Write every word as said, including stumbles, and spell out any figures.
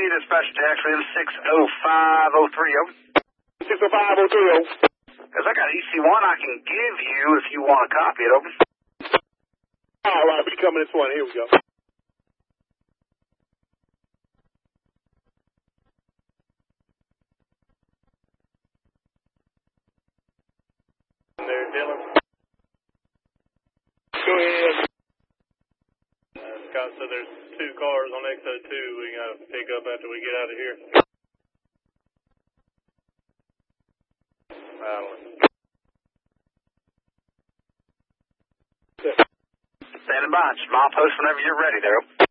dispatch Jackson six oh five oh three, over. six oh five oh three, over. Because I got E C one I can give you if you want to copy it, over. All right, we coming this one. Here we go. There, Dylan. Go ahead. Uh, Scott said there's two cars on X oh two we got to pick up after we get out of here. Standing by. Smile post whenever you're ready there.